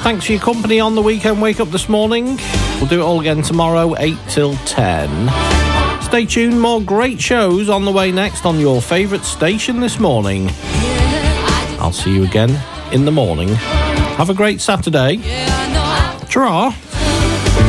Thanks for your company on the weekend wake up this morning. We'll do it all again tomorrow, 8 till 10. Stay tuned, more great shows on the way next on your favourite station this morning. I'll see you again in the morning. Have a great Saturday. Ta-ra.